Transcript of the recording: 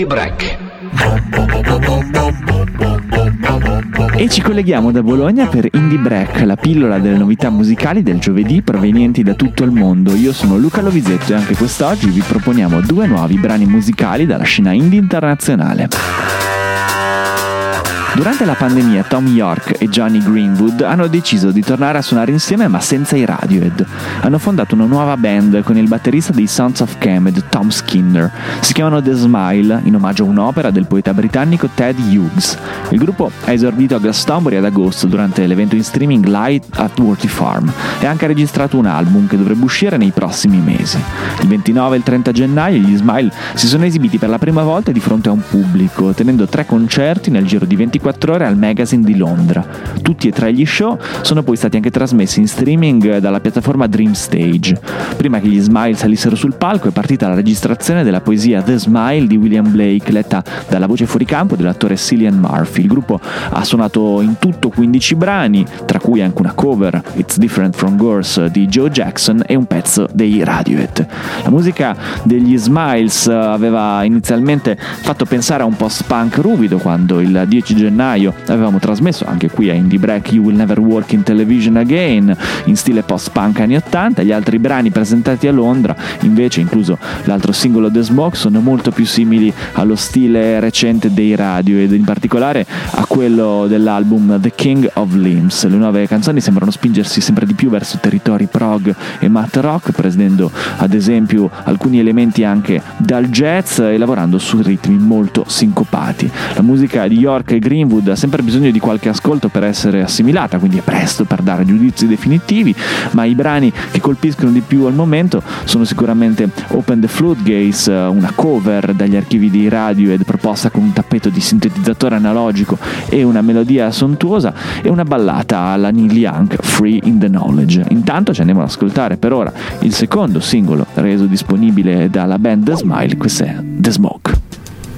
Indie Break. E ci colleghiamo da Bologna per Indie Break, la pillola delle novità musicali del giovedì provenienti da tutto il mondo. Io sono Luca Lovisetto e anche quest'oggi vi proponiamo 2 nuovi brani musicali dalla scena indie internazionale. Durante la pandemia Thom Yorke e Jonny Greenwood hanno deciso di tornare a suonare insieme ma senza i Radiohead. Hanno fondato una nuova band con il batterista dei Sons of Kemet, Tom Skinner. Si chiamano The Smile, in omaggio a un'opera del poeta britannico Ted Hughes. Il gruppo ha esordito a Glastonbury ad agosto durante l'evento in streaming Light at Worthy Farm e ha anche registrato un album che dovrebbe uscire nei prossimi mesi. Il 29 e il 30 gennaio gli Smile si sono esibiti per la prima volta di fronte a un pubblico, tenendo 3 concerti nel giro di 24 ore al Magazine di Londra. Tutti e 3 gli show sono poi stati anche trasmessi in streaming dalla piattaforma Dream Stage. Prima che gli Smile salissero sul palco è partita la registrazione della poesia The Smile di William Blake, letta dalla voce fuori campo dell'attore Cillian Murphy. Il gruppo ha suonato in tutto 15 brani, tra cui anche una cover, It's Different from Girls, di Joe Jackson, e un pezzo dei Radiohead. La musica degli Smiles aveva inizialmente fatto pensare a un post-punk ruvido quando il 10 gennaio avevamo trasmesso anche qui a Indie Break You Will Never Work in Television Again in stile post-punk anni 80. Gli altri brani presentati a Londra invece, incluso l'altro singolo The Smoke, sono molto più simili allo stile recente dei Radiohead, in particolare a quello dell'album The King of Limbs. Le nuove canzoni sembrano spingersi sempre di più verso territori prog e math rock, prendendo ad esempio alcuni elementi anche dal jazz e lavorando su ritmi molto sincopati. La musica di Yorke e Greenwood ha sempre bisogno di qualche ascolto per essere assimilata, quindi è presto per dare giudizi definitivi, ma i brani che colpiscono di più al momento sono sicuramente Open the Floodgates, una cover dagli archivi di Radiohead proposta con un tappeto di sintetizzatore analogico e una melodia sontuosa, e una ballata alla Neil Young, Free in the Knowledge. Intanto ci andiamo ad ascoltare per ora il secondo singolo reso disponibile dalla band The Smile, questo è The Smoke.